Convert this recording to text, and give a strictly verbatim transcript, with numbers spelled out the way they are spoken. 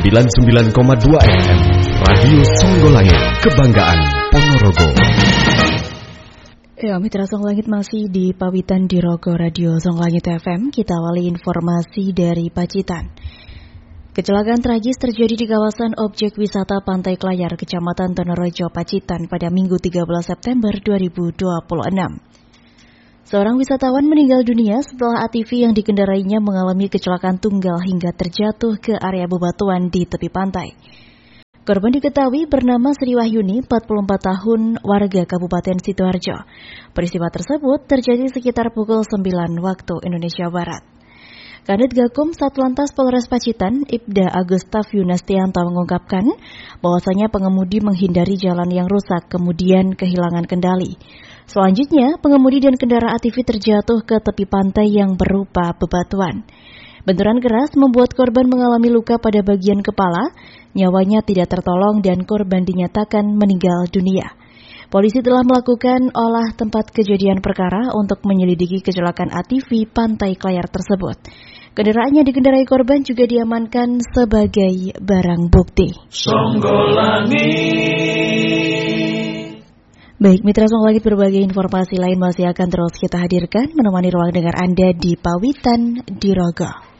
sembilan puluh sembilan koma dua F M Radio Songgolangit, kebanggaan Ponorogo. Ya, Mitra Songgolangit masih di Pawitan di Rogo Radio Songgolangit F M. Kita awali informasi dari Pacitan. Kecelakaan tragis terjadi di kawasan objek wisata Pantai Klayar, Kecamatan Tonorejo, Pacitan pada Minggu tiga belas September dua ribu dua puluh enam. Seorang wisatawan meninggal dunia setelah A T V yang dikendarainya mengalami kecelakaan tunggal hingga terjatuh ke area bebatuan di tepi pantai. Korban diketahui bernama Sri Wahyuni, empat puluh empat tahun, warga Kabupaten Sidoarjo. Peristiwa tersebut terjadi sekitar pukul sembilan waktu Indonesia Barat. Kanit Gakum Satlantas Polres Pacitan, Ibda Agustaf Yunastianto mengungkapkan bahwasanya pengemudi menghindari jalan yang rusak kemudian kehilangan kendali. Selanjutnya, pengemudi dan kendaraan A T V terjatuh ke tepi pantai yang berupa bebatuan. Benturan keras membuat korban mengalami luka pada bagian kepala, nyawanya tidak tertolong dan korban dinyatakan meninggal dunia. Polisi telah melakukan olah tempat kejadian perkara untuk menyelidiki kecelakaan A T V Pantai Klayar tersebut. Kendaraan yang dikendarai korban juga diamankan sebagai barang bukti. Songgolangit. Baik, Mitra Songgolangit, berbagai informasi lain masih akan terus kita hadirkan menemani ruang dengar Anda di Pawitan di Rogo.